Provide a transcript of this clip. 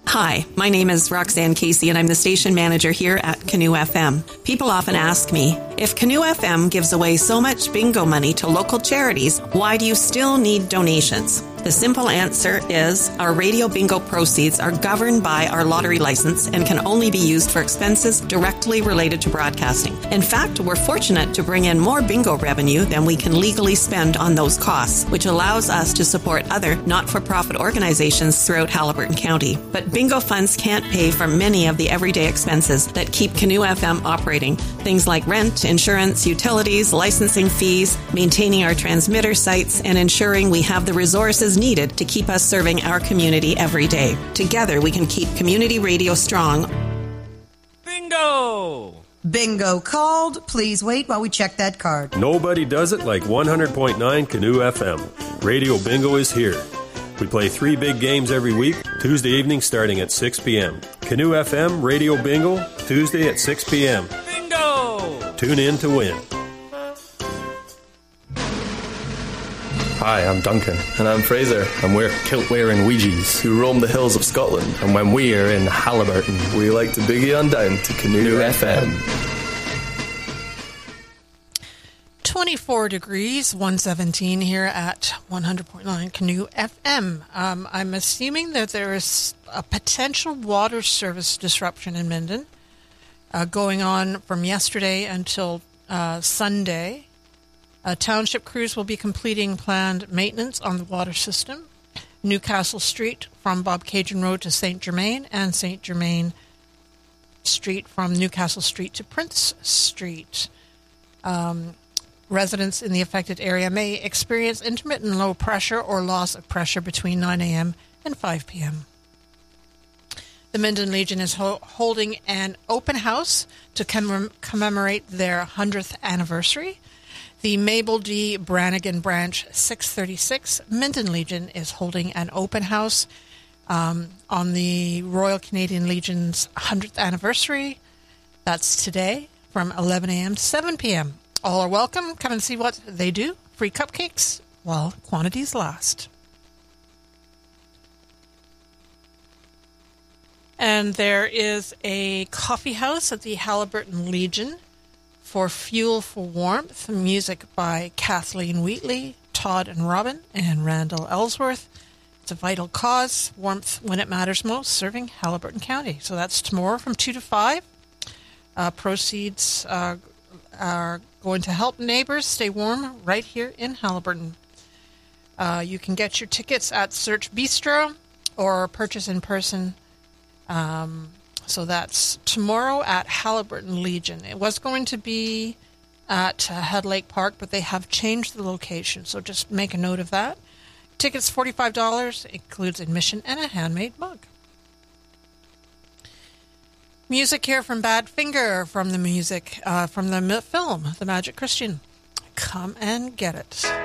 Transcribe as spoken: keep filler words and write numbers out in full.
Hi, my name is Roxanne Casey, and I'm the station manager here at Canoe F M. People often ask me, if Canoe F M gives away so much bingo money to local charities, why do you still need donations? The simple answer is our radio bingo proceeds are governed by our lottery license and can only be used for expenses directly related to broadcasting. In fact, we're fortunate to bring in more bingo revenue than we can legally spend on those costs, which allows us to support other not-for-profit organizations throughout Haliburton County. But bingo funds can't pay for many of the everyday expenses that keep Canoe F M operating. Things like rent, insurance, utilities, licensing fees, maintaining our transmitter sites, and ensuring we have the resources needed to keep us serving our community every day. Together, we can keep community radio strong. Bingo! Bingo called. Please wait while we check that card. Nobody does it like one hundred point nine Canoe F M. Radio Bingo is here. We play three big games every week, Tuesday evening starting at six p.m. Canoe F M Radio Bingo, Tuesday at six p.m. Bingo! Tune in to win. Hi, I'm Duncan. And I'm Fraser. And we're kilt-wearing Ouija's who roam the hills of Scotland. And when we are in Haliburton, we like to boogie on down to Canoe, Canoe F M. twenty-four degrees, one seventeen here at one hundred point nine Canoe F M. Um, I'm assuming that there is a potential water service disruption in Minden uh, going on from yesterday until uh, Sunday. Uh, township crews will be completing planned maintenance on the water system. Newcastle Street from Bobcaygeon Road to Saint Germain, and Saint Germain Street from Newcastle Street to Prince Street. Um, residents in the affected area may experience intermittent low pressure or loss of pressure between nine a.m. and five p.m. The Minden Legion is ho- holding an open house to commem- commemorate their one hundredth anniversary. The Mabel D. Brannigan Branch six thirty-six Minden Legion is holding an open house um, on the Royal Canadian Legion's one hundredth anniversary. That's today from eleven a.m. to seven p.m. All are welcome. Come and see what they do. Free cupcakes while quantities last. And there is a coffee house at the Haliburton Legion for Fuel for Warmth, music by Kathleen Wheatley, Todd and Robin, and Randall Ellsworth. It's a vital cause, warmth when it matters most, serving Haliburton County. So that's tomorrow from two to five. Uh, proceeds uh, are going to help neighbors stay warm right here in Haliburton. Uh, you can get your tickets at Search Bistro or purchase in person. Um, So that's tomorrow at Haliburton Legion. It was going to be at uh, Head Lake Park, but they have changed the location, so just make a note of that. Tickets forty-five dollars, includes admission and a handmade mug. Music here from Badfinger, from the music, uh, from the film, The Magic Christian. Come and get it.